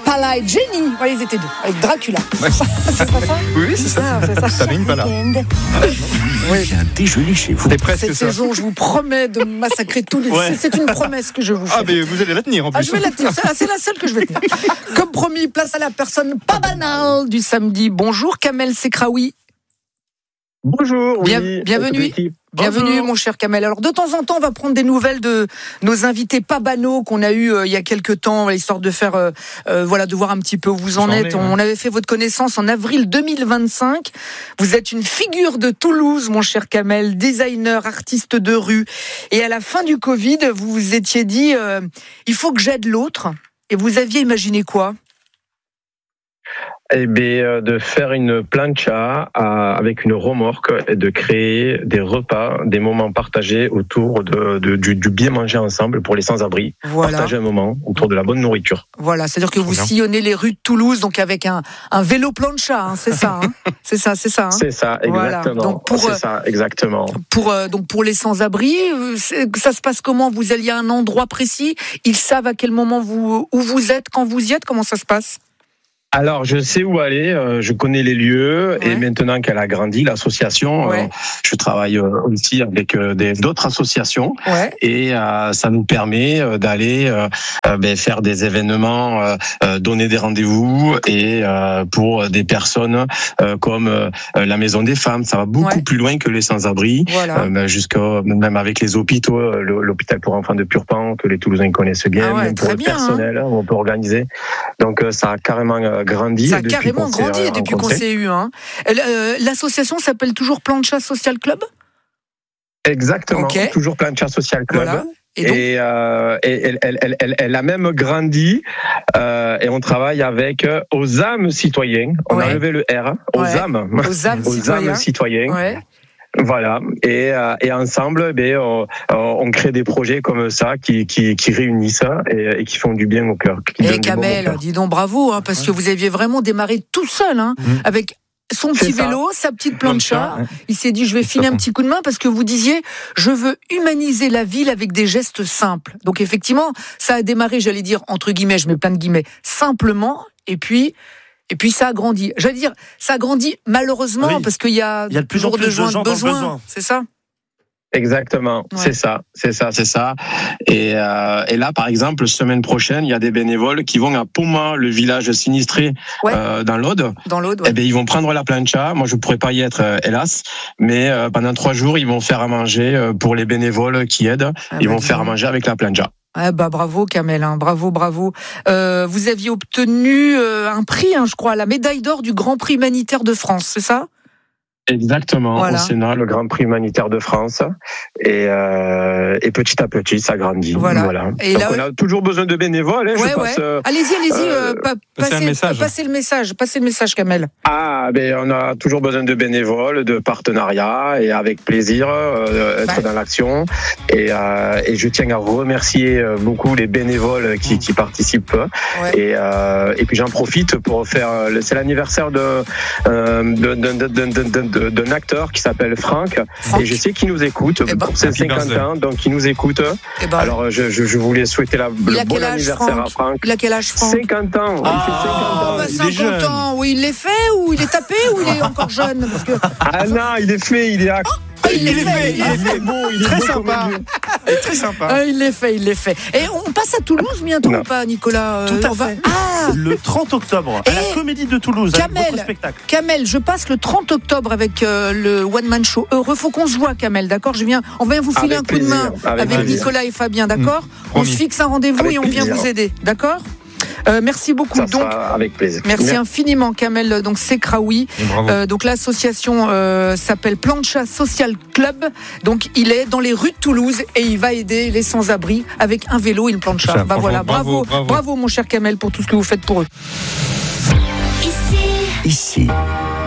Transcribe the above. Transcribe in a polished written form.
Pala et Jenny. Ouais, ils étaient deux, avec Dracula. Ouais. C'est pas ça? Oui, c'est ça. Tamine Pala. Oui, viens déjeuner chez vous. C'était presque Cette ça. saison, je vous promets de massacrer tous les... Ouais. C'est une promesse que je vous fais. Ah, mais vous allez la tenir en plus. Je vais la tenir, c'est la seule que je vais tenir. Comme promis, place à la personne pas banale du samedi. Bonjour Kamel Sekraoui. Bonjour, oui. Bienvenue. Bienvenue mon cher Kamel. Alors de temps en temps on va prendre des nouvelles de nos invités pas banaux qu'on a eu il y a quelques temps, histoire de faire de voir un petit peu où vous en êtes. On avait fait votre connaissance en avril 2025. Vous êtes une figure de Toulouse mon cher Kamel, designer, artiste de rue. Et à la fin du Covid, vous vous étiez dit il faut que j'aide l'autre. Et vous aviez imaginé quoi ? Eh bien, de faire une plancha avec une remorque et de créer des repas, des moments partagés autour du bien manger ensemble pour les sans-abri. Voilà. Partager un moment autour de la bonne nourriture. Voilà, c'est-à-dire que vous sillonnez les rues de Toulouse donc avec un vélo plancha, hein, c'est ça, hein c'est ça. Hein c'est ça, exactement. Voilà. Donc c'est ça, exactement. Pour les sans-abri, ça se passe comment ? Vous alliez à un endroit précis ? Ils savent à quel moment où vous êtes, quand vous y êtes ? Comment ça se passe ? Alors, je sais où aller, je connais les lieux, et maintenant qu'elle a grandi, l'association, je travaille aussi avec d'autres associations, et ça nous permet d'aller faire des événements, donner des rendez-vous, et pour des personnes comme la Maison des Femmes, ça va beaucoup plus loin que les sans-abri, même avec les hôpitaux, l'hôpital pour enfants de Purpan, que les Toulousains connaissent bien, même pour le personnel, on peut organiser. Donc ça a carrément grandi. Ça a carrément grandi depuis qu'on s'est eu. Hein. L'association s'appelle toujours Plancha Social Club ? Exactement, toujours Plancha Social Club. Voilà. Et elle a même grandi et on travaille avec Osam Citoyens. On a enlevé le R, Osam Citoyens. Ouais. Voilà, et ensemble, on crée des projets comme ça qui réunissent et qui font du bien au cœur. Et Kamel, dis donc bravo, hein, parce que vous aviez vraiment démarré tout seul, hein, avec son petit vélo, sa petite plancha. Il s'est dit, je vais filer un petit coup de main parce que vous disiez, je veux humaniser la ville avec des gestes simples. Donc effectivement, ça a démarré, j'allais dire, entre guillemets, je mets plein de guillemets, simplement, et puis ça a grandi. J'allais dire, ça a grandi malheureusement parce qu'il y a de plus en plus de gens besoin. C'est ça ? Exactement, c'est ça. Et là, par exemple, semaine prochaine, il y a des bénévoles qui vont à Poma, le village sinistré dans l'Aude. Eh bien, ils vont prendre la plancha. Moi, je pourrais pas y être, hélas, mais pendant 3 jours, ils vont faire à manger pour les bénévoles qui aident. Ils vont faire à manger avec la plancha. Bravo Kamel, hein, bravo. Vous aviez obtenu un prix, je crois, la médaille d'or du Grand Prix humanitaire de France, c'est ça ? Exactement, au Sénat, le Grand Prix humanitaire de France, et petit à petit, ça grandit. Voilà. Et donc là, on a toujours besoin de bénévoles. Allez-y, passez le message, Kamel. On a toujours besoin de bénévoles, de partenariats, et avec plaisir être dans l'action. Et je tiens à remercier beaucoup les bénévoles qui participent. Et puis j'en profite pour faire, c'est l'anniversaire d'un acteur qui s'appelle Franck, et je sais qu'il nous écoute pour ses 50 ans, donc il nous écoute. Alors je voulais souhaiter le bon anniversaire à Franck. Il a quel âge, Franck ? 50 ans. Il fait 50 ans. 50 ans. Oui, il l'est fait ou il est tapé ou il est encore jeune parce que... non, il est fait, il est il est beau, il est très beau sympa. Très sympa. Il l'est fait. Et on passe à Toulouse bientôt ou pas, Nicolas ? Tout à fait. Le 30 octobre, à la Comédie de Toulouse, avec votre spectacle. Kamel, je passe le 30 octobre avec le One Man Show Heureux. Faut qu'on se voit, Kamel, d'accord ? On vient vous filer un coup de main avec Nicolas et Fabien, d'accord ? On se fixe un rendez-vous et on vient vous aider, d'accord ? Merci beaucoup. Avec plaisir. Merci infiniment, Kamel. Donc Sekraoui. Donc l'association s'appelle Plancha Social Club. Donc il est dans les rues de Toulouse et il va aider les sans-abri avec un vélo et une plancha. Bravo, mon cher Kamel, pour tout ce que vous faites pour eux. Ici.